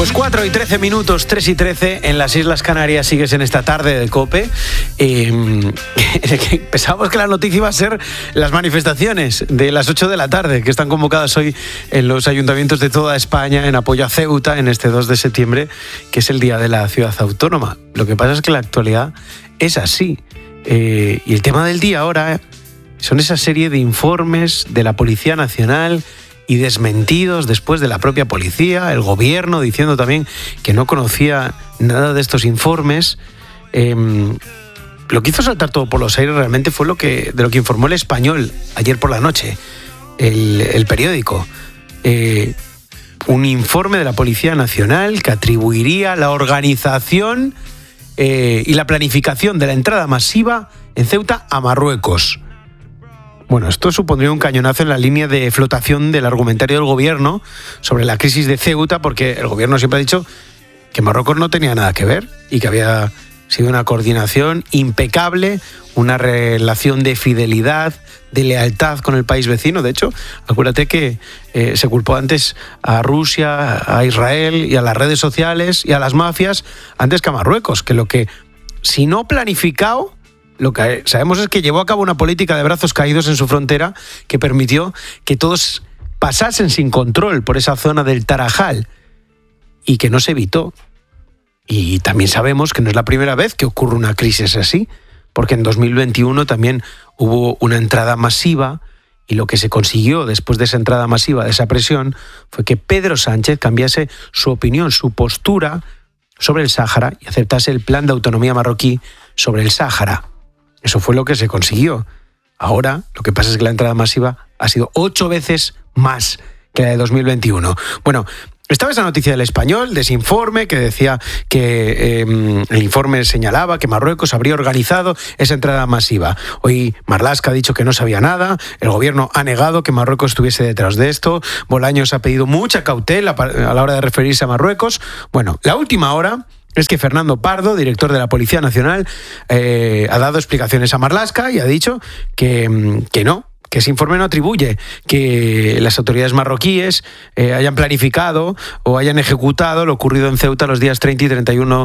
Pues 4 y 13 minutos, 3 y 13 en las Islas Canarias. Sigues en esta tarde de COPE. Pensábamos que la noticia iba a ser las manifestaciones de las 8 de la tarde, que están convocadas hoy en los ayuntamientos de toda España en apoyo a Ceuta en este 2 de septiembre, que es el Día de la Ciudad Autónoma. Lo que pasa es que la actualidad es así. Y el tema del día ahora son esa serie de informes de la Policía Nacional y desmentidos después de la propia policía, el gobierno diciendo también que no conocía nada de estos informes. Lo que hizo saltar todo por los aires realmente fue de lo que informó El Español ayer por la noche, el periódico. Un informe de la Policía Nacional que atribuiría la organización y la planificación de la entrada masiva en Ceuta a Marruecos. Bueno, esto supondría un cañonazo en la línea de flotación del argumentario del gobierno sobre la crisis de Ceuta, porque el gobierno siempre ha dicho que Marruecos no tenía nada que ver y que había sido una coordinación impecable, una relación de fidelidad, de lealtad con el país vecino. De hecho, acuérdate que se culpó antes a Rusia, a Israel y a las redes sociales y a las mafias antes que a Marruecos, que lo que, si no planificado, lo que sabemos es que llevó a cabo una política de brazos caídos en su frontera que permitió que todos pasasen sin control por esa zona del Tarajal y que no se evitó. Y también sabemos que no es la primera vez que ocurre una crisis así, porque en 2021 también hubo una entrada masiva y lo que se consiguió después de esa entrada masiva, de esa presión, fue que Pedro Sánchez cambiase su opinión, su postura sobre el Sáhara y aceptase el plan de autonomía marroquí sobre el Sáhara. Eso fue lo que se consiguió. Ahora, lo que pasa es que la entrada masiva ha sido 8 veces más que la de 2021. Bueno, estaba esa noticia del Español, de ese informe que decía que el informe señalaba que Marruecos habría organizado esa entrada masiva. Hoy Marlaska ha dicho que no sabía nada, el gobierno ha negado que Marruecos estuviese detrás de esto, Bolaños ha pedido mucha cautela a la hora de referirse a Marruecos. Bueno, la última hora es que Fernando Pardo, director de la Policía Nacional, ha dado explicaciones a Marlaska y ha dicho que no, que ese informe no atribuye que las autoridades marroquíes hayan planificado o hayan ejecutado lo ocurrido en Ceuta los días 30 y 31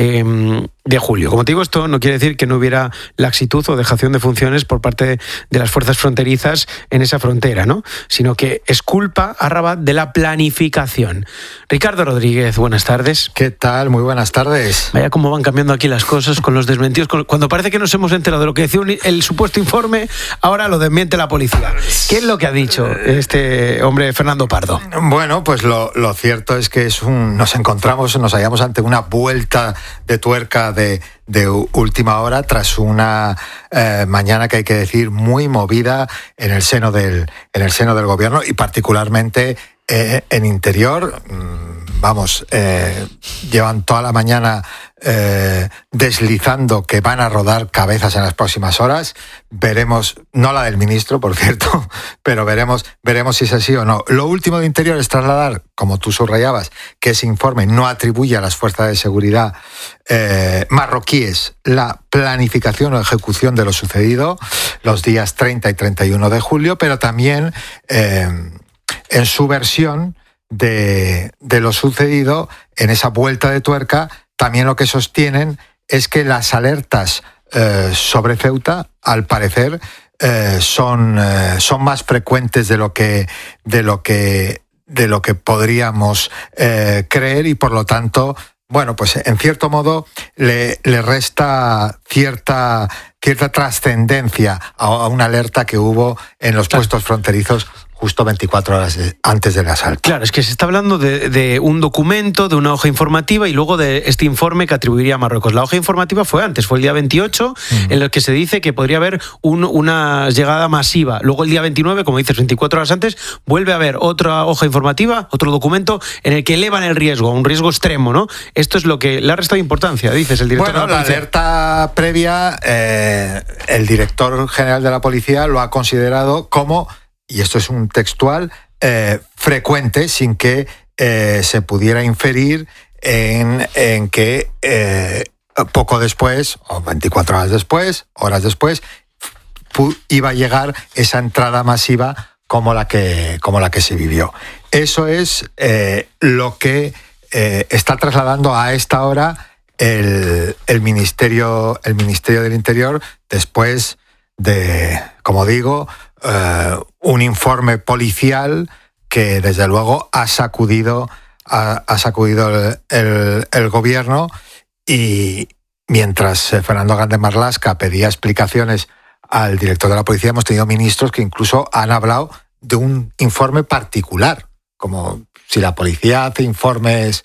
de julio. Como te digo, esto no quiere decir que no hubiera laxitud o dejación de funciones por parte de las fuerzas fronterizas en esa frontera, ¿no? Sino que es culpa a Rabat de la planificación. Ricardo Rodríguez, buenas tardes. ¿Qué tal? Muy buenas tardes. Vaya cómo van cambiando aquí las cosas con los desmentidos. Cuando parece que nos hemos enterado de lo que decía el supuesto informe, ahora lo desmiente la policía. ¿Qué es lo que ha dicho este hombre Fernando Pardo? Bueno, pues lo cierto es que nos hallamos ante una vuelta de tuerca de última hora tras una mañana que hay que decir muy movida en el seno del gobierno y particularmente en Interior. Llevan toda la mañana deslizando que van a rodar cabezas en las próximas horas. Veremos, no la del ministro, por cierto, pero veremos si es así o no. Lo último de Interior es trasladar, como tú subrayabas, que ese informe no atribuye a las fuerzas de seguridad marroquíes la planificación o ejecución de lo sucedido los días 30 y 31 de julio, pero también en su versión de lo sucedido en esa vuelta de tuerca, también lo que sostienen es que las alertas sobre Ceuta, al parecer, son más frecuentes de lo que podríamos creer y por lo tanto, bueno, pues en cierto modo le resta cierta trascendencia a una alerta que hubo en los puestos fronterizos justo 24 horas antes del asalto. Claro, es que se está hablando de un documento, de una hoja informativa y luego de este informe que atribuiría a Marruecos. La hoja informativa fue antes, fue el día 28, en el que se dice que podría haber una llegada masiva. Luego el día 29, como dices, 24 horas antes, vuelve a haber otra hoja informativa, otro documento en el que elevan el riesgo, un riesgo extremo, ¿no? Esto es lo que le ha restado importancia, dices el director de la policía. La alerta previa, el director general de la policía lo ha considerado como, y esto es un textual, frecuente, sin que se pudiera inferir en que poco después, o 24 horas después, iba a llegar esa entrada masiva como la que se vivió. Eso es lo que está trasladando a esta hora el Ministerio del Interior, después de, como digo, un informe policial que desde luego ha sacudido el gobierno, y mientras Fernando Grande Marlaska pedía explicaciones al director de la policía, hemos tenido ministros que incluso han hablado de un informe particular, como si la policía hace informes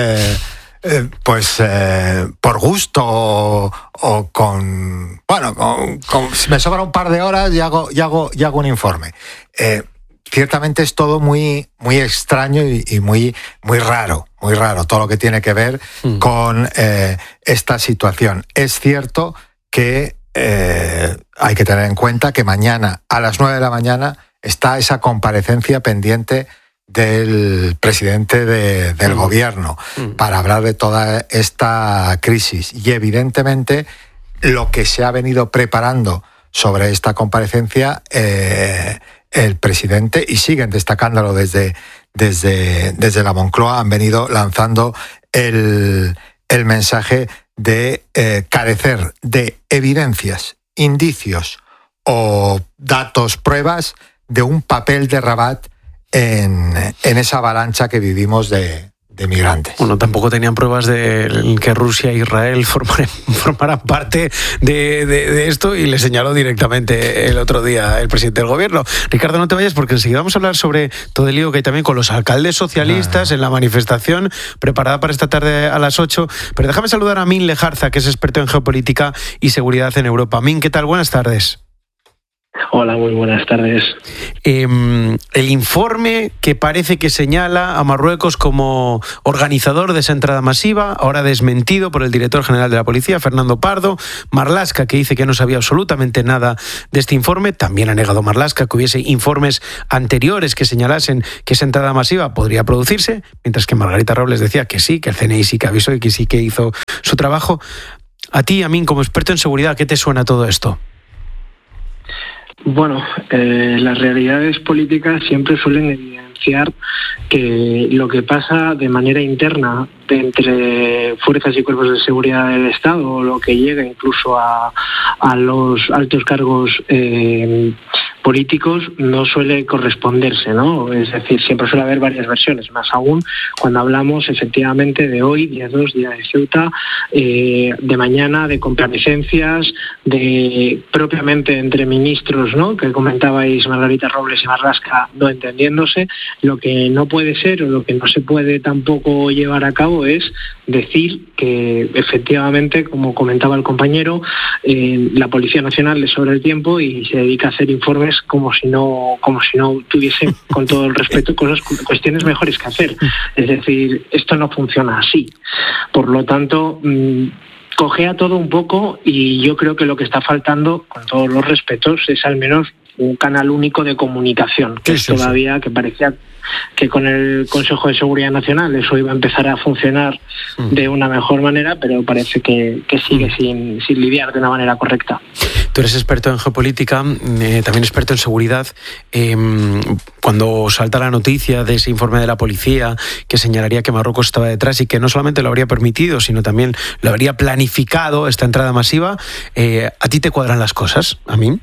por gusto o con... Bueno, si me sobra un par de horas y hago un informe. Ciertamente es todo muy, muy extraño y muy, muy raro todo lo que tiene que ver con esta situación. Es cierto que hay que tener en cuenta que mañana a las 9 de la mañana está esa comparecencia pendiente del presidente del gobierno para hablar de toda esta crisis, y evidentemente lo que se ha venido preparando sobre esta comparecencia el presidente, y siguen destacándolo desde la Moncloa, han venido lanzando el mensaje de carecer de evidencias, indicios o datos, pruebas de un papel de Rabat en esa avalancha que vivimos de migrantes. Bueno, tampoco tenían pruebas de que Rusia e Israel formaran parte de esto, y le señaló directamente el otro día el presidente del gobierno. Ricardo, no te vayas, porque enseguida vamos a hablar sobre todo el lío que hay también con los alcaldes socialistas en la manifestación preparada para esta tarde a las 8. Pero déjame saludar a Min Lejarza, que es experto en geopolítica y seguridad en Europa. Min, ¿qué tal? Buenas tardes. Hola, muy buenas tardes. El informe que parece que señala a Marruecos como organizador de esa entrada masiva, ahora desmentido por el director general de la policía, Fernando Pardo. Marlaska, que dice que no sabía absolutamente nada de este informe. También ha negado Marlaska que hubiese informes anteriores que señalasen que esa entrada masiva podría producirse, mientras que Margarita Robles decía que sí, que el CNI sí que avisó y que sí que hizo su trabajo. A ti, a mí, como experto en seguridad, ¿qué te suena todo esto? Bueno, las realidades políticas siempre suelen evidenciar que lo que pasa de manera interna entre fuerzas y cuerpos de seguridad del Estado, o lo que llega incluso a los altos cargos políticos, no suele corresponderse, ¿no? Es decir, siempre suele haber varias versiones, más aún cuando hablamos efectivamente de hoy, día 2, día de Ceuta, de mañana, de comparecencias, de propiamente entre ministros, ¿no?, que comentabais Margarita Robles y Marlaska no entendiéndose. Lo que no puede ser, o lo que no se puede tampoco llevar a cabo, es decir que efectivamente, como comentaba el compañero, la Policía Nacional le sobra el tiempo y se dedica a hacer informes como si no tuviese, con todo el respeto, cuestiones mejores que hacer. Es decir, esto no funciona así. Por lo tanto, cojea todo un poco, y yo creo que lo que está faltando, con todos los respetos, es al menos un canal único de comunicación, que es todavía que parecía que con el Consejo de Seguridad Nacional eso iba a empezar a funcionar de una mejor manera, pero parece que sigue sin lidiar de una manera correcta. Tú eres experto en geopolítica, también experto en seguridad. Cuando salta la noticia de ese informe de la policía que señalaría que Marruecos estaba detrás y que no solamente lo habría permitido, sino también lo habría planificado, esta entrada masiva, ¿a ti te cuadran las cosas? ¿A mí?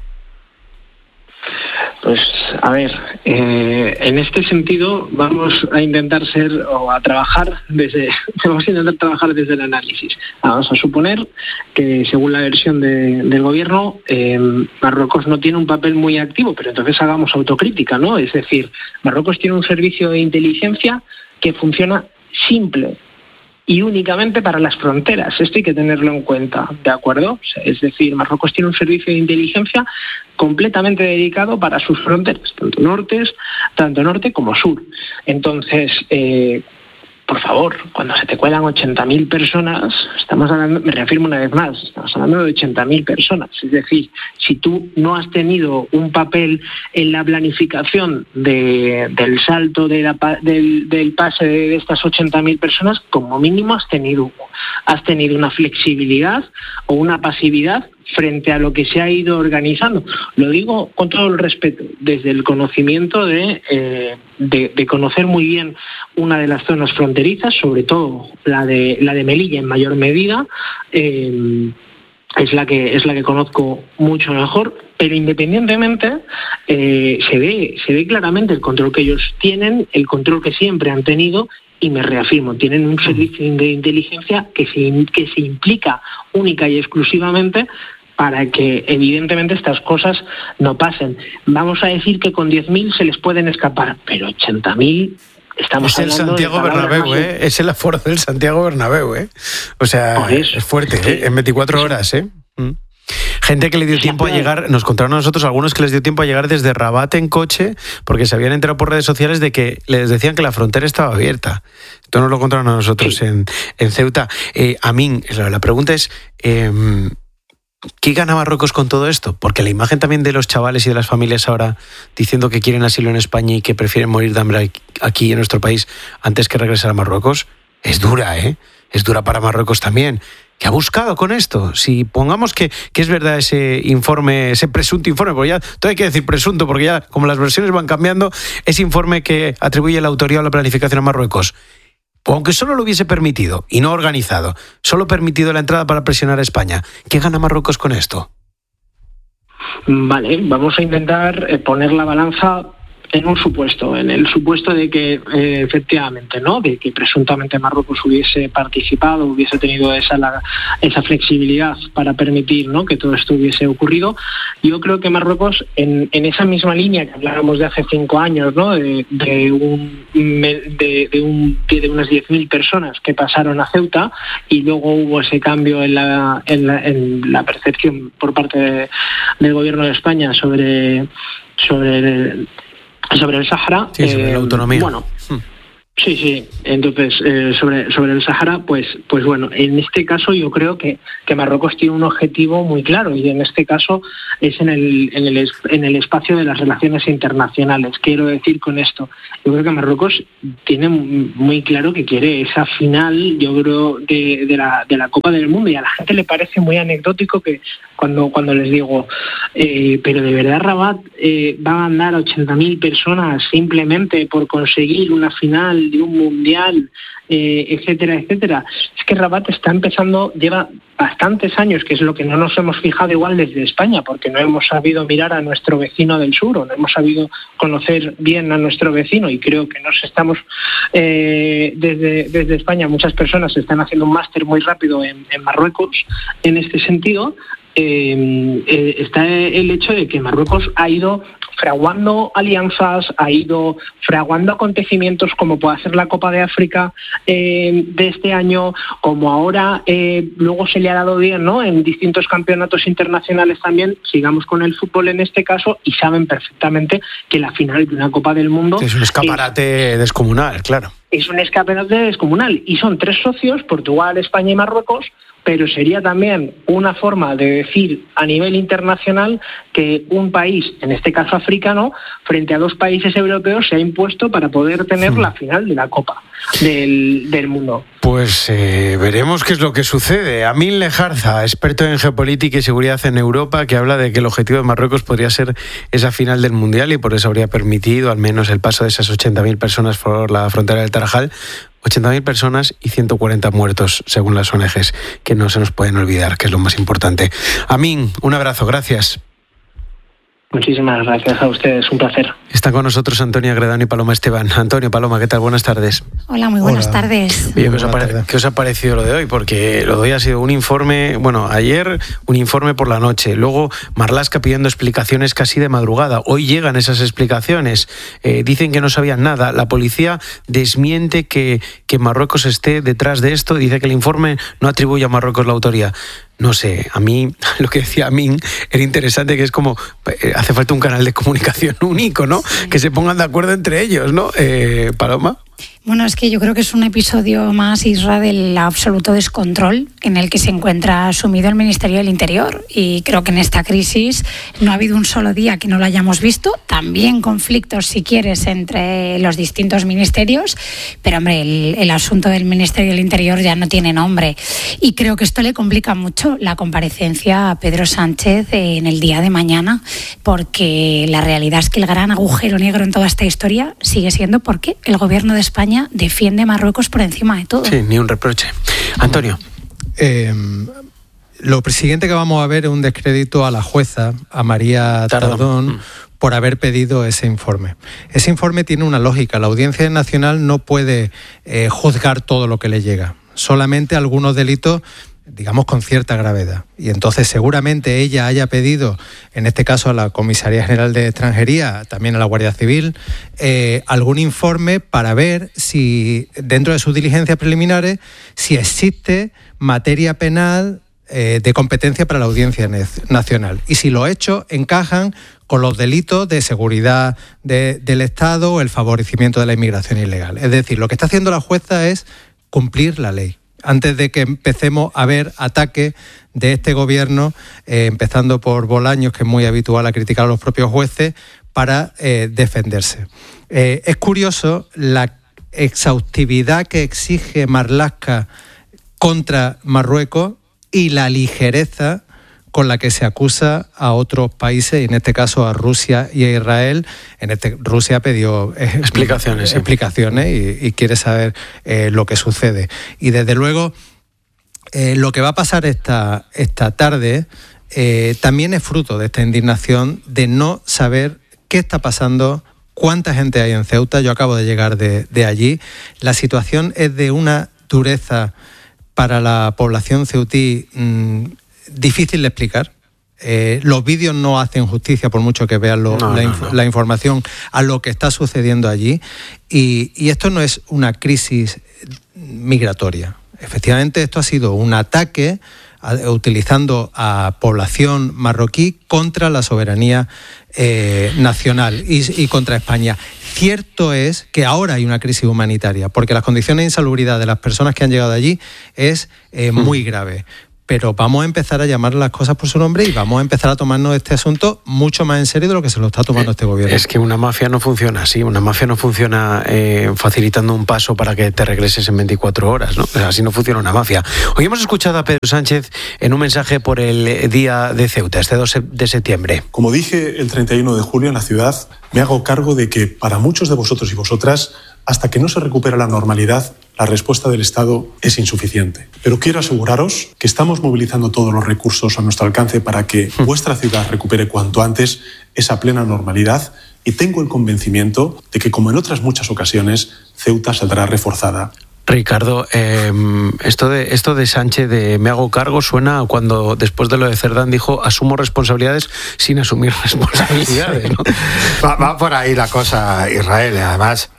Pues, a ver, en este sentido vamos a intentar trabajar desde el análisis. Vamos a suponer que, según la versión del gobierno, Marruecos no tiene un papel muy activo, pero entonces hagamos autocrítica, ¿no? Es decir, Marruecos tiene un servicio de inteligencia que funciona simple y únicamente para las fronteras. Esto hay que tenerlo en cuenta, ¿de acuerdo? Es decir, Marruecos tiene un servicio de inteligencia completamente dedicado para sus fronteras, tanto norte como sur. Entonces, por favor, cuando se te cuelan 80.000 personas, estamos hablando, me reafirmo una vez más, estamos hablando de 80.000 personas. Es decir, si tú no has tenido un papel en la planificación del salto del pase de estas 80.000 personas, como mínimo has tenido una flexibilidad o una pasividad frente a lo que se ha ido organizando. Lo digo con todo el respeto, desde el conocimiento de conocer muy bien una de las zonas fronterizas, sobre todo la de Melilla en mayor medida. Es la que conozco mucho mejor, pero independientemente se ve claramente el control que ellos tienen, el control que siempre han tenido, y me reafirmo, tienen un servicio de inteligencia que se implica única y exclusivamente para que evidentemente estas cosas no pasen. Vamos a decir que con 10.000 se les pueden escapar, pero 80.000... Es el Santiago Bernabéu, es el aforo del Santiago Bernabéu, O sea, es fuerte, en 24 horas, Gente que le dio tiempo a llegar, nos contaron a nosotros algunos que les dio tiempo a llegar desde Rabat en coche porque se habían enterado por redes sociales de que les decían que la frontera estaba abierta. Esto nos lo contaron a nosotros en Ceuta. Amin, la pregunta es... ¿qué gana Marruecos con todo esto? Porque la imagen también de los chavales y de las familias ahora diciendo que quieren asilo en España y que prefieren morir de hambre aquí en nuestro país antes que regresar a Marruecos, es dura, Es dura para Marruecos también. ¿Qué ha buscado con esto? Si pongamos que es verdad ese informe, ese presunto informe, porque ya todo hay que decir presunto, porque ya como las versiones van cambiando, ese informe que atribuye la autoridad a la planificación a Marruecos, aunque solo lo hubiese permitido y no organizado, solo permitido la entrada para presionar a España, ¿qué gana Marruecos con esto? Vale, vamos a intentar poner la balanza en un supuesto, en el supuesto de que efectivamente, ¿no?, de que presuntamente Marruecos hubiese participado, hubiese tenido esa flexibilidad para permitir, ¿no?, que todo esto hubiese ocurrido. Yo creo que Marruecos, en esa misma línea que hablábamos de hace 5 años, ¿no?, de unas 10.000 personas que pasaron a Ceuta, y luego hubo ese cambio en la percepción por parte del gobierno de España sobre el Sáhara. Sí, sobre la autonomía. Bueno, sí. Entonces, sobre el Sáhara, pues bueno, en este caso yo creo que Marruecos tiene un objetivo muy claro, y en este caso es en el espacio de las relaciones internacionales. Quiero decir con esto, yo creo que Marruecos tiene muy claro que quiere esa final, yo creo, de la Copa del Mundo, y a la gente le parece muy anecdótico que cuando les digo, pero de verdad Rabat va a mandar a 80.000 personas simplemente por conseguir una final de un mundial, etcétera, etcétera. Es que Rabat lleva bastantes años, que es lo que no nos hemos fijado igual desde España, porque no hemos sabido mirar a nuestro vecino del sur, o no hemos sabido conocer bien a nuestro vecino, y creo que nos estamos, desde España, muchas personas están haciendo un máster muy rápido en Marruecos en este sentido. Está el hecho de que Marruecos ha ido fraguando alianzas, ha ido fraguando acontecimientos como puede ser la Copa de África de este año, como ahora luego se le ha dado bien, ¿no?, en distintos campeonatos internacionales también. Sigamos con el fútbol en este caso, y saben perfectamente que la final de una Copa del Mundo es un escaparate descomunal, claro. Es un escaparate descomunal, y son 3 socios, Portugal, España y Marruecos, pero sería también una forma de decir a nivel internacional que un país, en este caso africano, frente a 2 países europeos se ha impuesto para poder tener la final de la Copa del Mundo. Pues veremos qué es lo que sucede. Amin Lejarza, experto en geopolítica y seguridad en Europa, que habla de que el objetivo de Marruecos podría ser esa final del Mundial, y por eso habría permitido al menos el paso de esas 80.000 personas por la frontera del Tarajal. 80.000 personas y 140 muertos, según las ONGs, que no se nos pueden olvidar, que es lo más importante. Amin, un abrazo, gracias. Muchísimas gracias a ustedes, un placer. Están con nosotros Antonia Gredano y Paloma Esteban. Antonio, Paloma, ¿qué tal? Buenas tardes. Hola, muy buenas tardes. Oye, ¿qué os ha parecido lo de hoy? Porque lo de hoy ha sido un informe, bueno, ayer un informe por la noche, luego Marlaska pidiendo explicaciones casi de madrugada. Hoy llegan esas explicaciones, dicen que no sabían nada. La policía desmiente que Marruecos esté detrás de esto, dice que el informe no atribuye a Marruecos la autoría. No sé, a mí, lo que decía Amin era interesante, que es como, hace falta un canal de comunicación único, ¿no? Que se pongan de acuerdo entre ellos, ¿no? Paloma. Bueno, es que yo creo que es un episodio más, Isra, del absoluto descontrol en el que se encuentra sumido el Ministerio del Interior. Y creo que en esta crisis no ha habido un solo día que no lo hayamos visto. También conflictos, si quieres, entre los distintos ministerios. Pero, hombre, el asunto del Ministerio del Interior ya no tiene nombre. Y creo que esto le complica mucho la comparecencia a Pedro Sánchez en el día de mañana, porque la realidad es que el gran agujero negro en toda esta historia sigue siendo porque el Gobierno de España defiende a Marruecos por encima de todo. Sí, ni un reproche. Antonio. Lo siguiente que vamos a ver es un descrédito a la jueza, a María Tardón, por haber pedido ese informe. Ese informe tiene una lógica. La Audiencia Nacional no puede juzgar todo lo que le llega. Solamente algunos delitos, digamos, con cierta gravedad. Y entonces seguramente ella haya pedido, en este caso a la Comisaría General de Extranjería, también a la Guardia Civil, algún informe para ver si, dentro de sus diligencias preliminares, si existe materia penal de competencia para la Audiencia Nacional. Y si los hechos encajan con los delitos de seguridad del Estado o el favorecimiento de la inmigración ilegal. Es decir, lo que está haciendo la jueza es cumplir la ley, antes de que empecemos a ver ataques de este gobierno, empezando por Bolaños, que es muy habitual a criticar a los propios jueces, para defenderse. Es curioso la exhaustividad que exige Marlaska contra Marruecos y la ligereza con la que se acusa a otros países, y en este caso a Rusia y a Israel. Rusia pidió explicaciones y quiere saber lo que sucede. Y desde luego lo que va a pasar esta tarde también es fruto de esta indignación de no saber qué está pasando, cuánta gente hay en Ceuta. Yo acabo de llegar de allí. La situación es de una dureza para la población ceutí difícil de explicar. Los vídeos no hacen justicia, por mucho que vean la información, a lo que está sucediendo allí. Y esto no es una crisis migratoria. Efectivamente, esto ha sido un ataque utilizando a población marroquí contra la soberanía nacional y contra España. Cierto es que ahora hay una crisis humanitaria, porque las condiciones de insalubridad de las personas que han llegado allí es muy grave. Pero vamos a empezar a llamar las cosas por su nombre y vamos a empezar a tomarnos este asunto mucho más en serio de lo que se lo está tomando este gobierno. Es que una mafia no funciona así, una mafia no funciona facilitando un paso para que te regreses en 24 horas, ¿no? Así no funciona una mafia. Hoy hemos escuchado a Pedro Sánchez en un mensaje por el Día de Ceuta, este 2 de septiembre. Como dije el 31 de julio en la ciudad, me hago cargo de que para muchos de vosotros y vosotras, hasta que no se recupera la normalidad, la respuesta del Estado es insuficiente. Pero quiero aseguraros que estamos movilizando todos los recursos a nuestro alcance para que vuestra ciudad recupere cuanto antes esa plena normalidad, y tengo el convencimiento de que, como en otras muchas ocasiones, Ceuta saldrá reforzada. Ricardo, esto de Sánchez de me hago cargo suena cuando después de lo de Cerdán dijo asumo responsabilidades sin asumir responsabilidades, ¿no? Va por ahí la cosa, Israel. Además,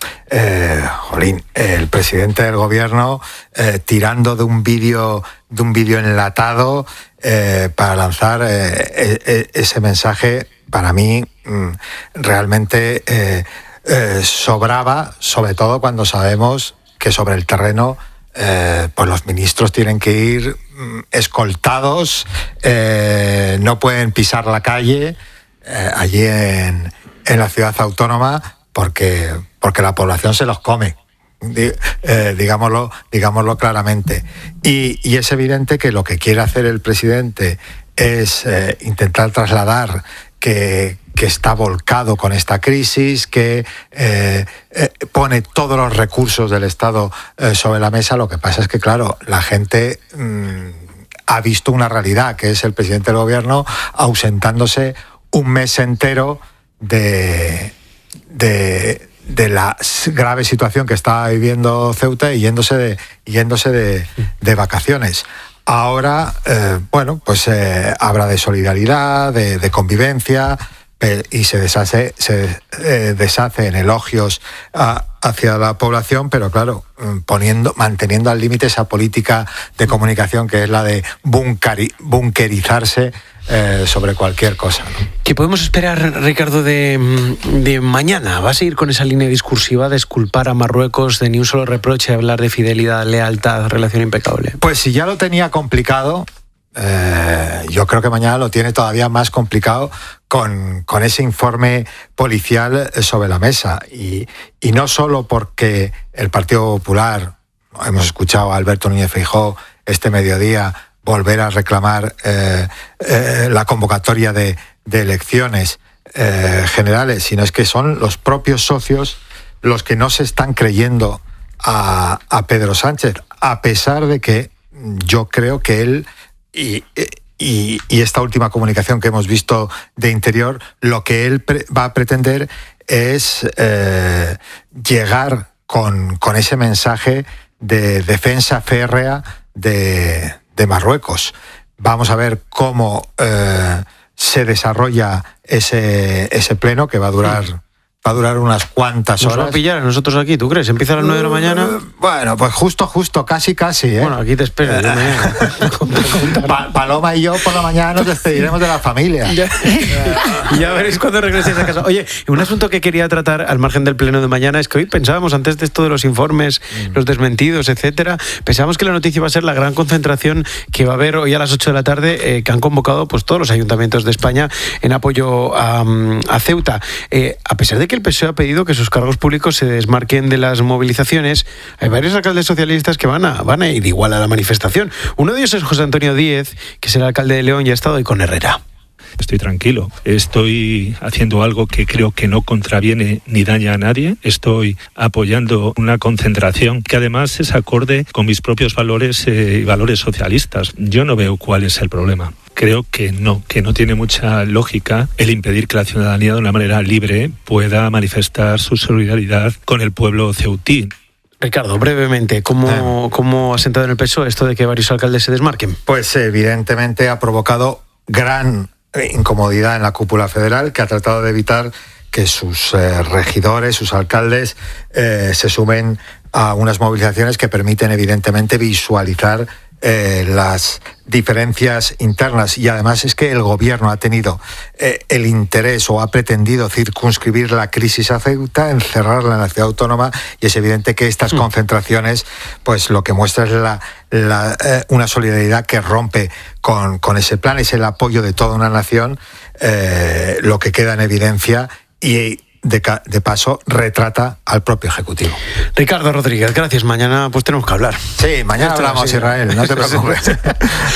el presidente del gobierno tirando de un vídeo enlatado para lanzar ese mensaje, para mí realmente sobraba, sobre todo cuando sabemos que sobre el terreno pues los ministros tienen que ir escoltados, no pueden pisar la calle allí en la ciudad autónoma porque la población se los come, digámoslo claramente. Y es evidente que lo que quiere hacer el presidente es intentar trasladar que está volcado con esta crisis, que pone todos los recursos del Estado sobre la mesa. Lo que pasa es que, claro, la gente ha visto una realidad, que es el presidente del gobierno ausentándose un mes entero de la grave situación que está viviendo Ceuta y yéndose de vacaciones. Ahora, habla de solidaridad, de convivencia, y se deshace en elogios hacia la población, pero claro, manteniendo al límite esa política de comunicación que es la de bunkerizarse sobre cualquier cosa, ¿no? ¿Qué podemos esperar, Ricardo, de mañana? ¿Vas a ir con esa línea discursiva de exculpar a Marruecos, de ni un solo reproche, hablar de fidelidad, lealtad, relación impecable? Pues si ya lo tenía complicado, yo creo que mañana lo tiene todavía más complicado con ese informe policial sobre la mesa. Y no solo porque el Partido Popular, hemos escuchado a Alberto Núñez Feijóo este mediodía volver a reclamar la convocatoria de elecciones generales, sino es que son los propios socios los que no se están creyendo a Pedro Sánchez, a pesar de que yo creo que él y esta última comunicación que hemos visto de Interior, lo que él va a pretender es llegar con ese mensaje de defensa férrea de Marruecos. Vamos a ver cómo se desarrolla ese pleno, que va a durar unas cuantas horas. ¿Nos va a pillar a nosotros aquí, tú crees? ¿Empieza a las 9 de la mañana? Bueno, pues justo, casi, ¿eh? Bueno, aquí te espero. Yo Paloma y yo por la mañana nos despediremos de la familia. Ya veréis cuando regreséis a casa. Oye, un asunto que quería tratar al margen del pleno de mañana es que hoy pensábamos, antes de esto de los informes, los desmentidos, etcétera, pensábamos que la noticia iba a ser la gran concentración que va a haber hoy a las 8 de la tarde, que han convocado pues todos los ayuntamientos de España en apoyo a Ceuta. A pesar de que el PSOE ha pedido que sus cargos públicos se desmarquen de las movilizaciones, hay varios alcaldes socialistas que van a ir igual a la manifestación. Uno de ellos es José Antonio Díez, que es el alcalde de León y ha estado hoy con Herrera. Estoy tranquilo, estoy haciendo algo que creo que no contraviene ni daña a nadie, estoy apoyando una concentración que además es acorde con mis propios valores y valores socialistas. Yo no veo cuál es el problema. Creo que no tiene mucha lógica el impedir que la ciudadanía de una manera libre pueda manifestar su solidaridad con el pueblo ceutí. Ricardo, brevemente, ¿cómo ha sentado en el PSOE esto de que varios alcaldes se desmarquen? Pues evidentemente ha provocado gran incomodidad en la cúpula federal, que ha tratado de evitar que sus regidores, sus alcaldes, se sumen a unas movilizaciones que permiten evidentemente visualizar las diferencias internas. Y además es que el gobierno ha tenido el interés o ha pretendido circunscribir la crisis a Ceuta, encerrarla en la ciudad autónoma, y es evidente que estas concentraciones pues lo que muestra es una solidaridad que rompe con ese plan, es el apoyo de toda una nación, lo que queda en evidencia y de paso retrata al propio Ejecutivo. Ricardo Rodríguez, gracias. Mañana pues tenemos que hablar. Sí, mañana hablamos, Israel, no te preocupes.